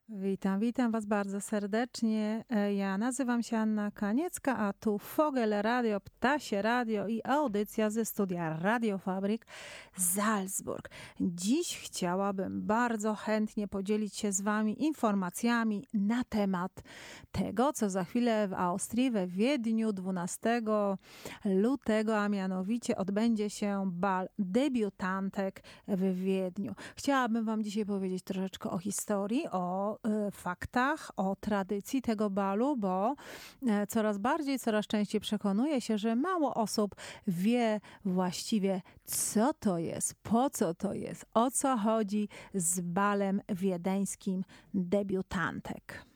Witam Was bardzo serdecznie. Ja nazywam się Anna Kaniecka, a tu Fogel Radio, Ptasie Radio i audycja ze studia Radiofabrik Salzburg. Dziś chciałabym bardzo chętnie podzielić się z Wami informacjami na temat tego, co za chwilę w Austrii, we Wiedniu 12 lutego, a mianowicie odbędzie się bal debiutantek w Wiedniu. Chciałabym Wam dzisiaj powiedzieć troszeczkę o historii, o faktach, o tradycji tego balu, bo coraz częściej przekonuję się, że mało osób wie właściwie, co to jest, po co to jest, o co chodzi z balem wiedeńskim debiutantek.